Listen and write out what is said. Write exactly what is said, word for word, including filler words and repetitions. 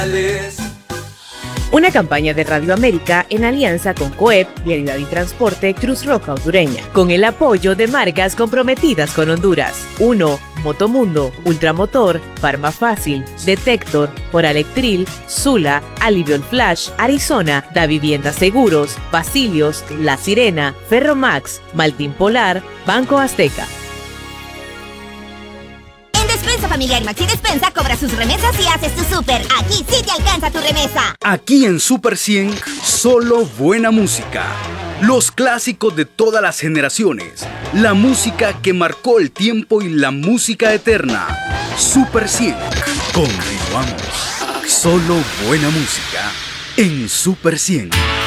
Una campaña de Radio América en alianza con COEP, Vialidad y Transporte Cruz Roja Hondureña, con el apoyo de marcas comprometidas con Honduras. uno. Motomundo, Ultramotor, Farma Fácil, Detector, Oralectril, Zula, Aliviol Flash, Arizona, Da Vivienda Seguros, Basilios, La Sirena, Ferromax, Maltín Polar, Banco Azteca. Despensa Familiar Maxi Despensa cobra sus remesas y haces tu súper. Aquí sí te alcanza tu remesa. Aquí en Super cien, solo buena música. Los clásicos de todas las generaciones. La música que marcó el tiempo y la música eterna. Super cien. Continuamos. Solo buena música en Super cien.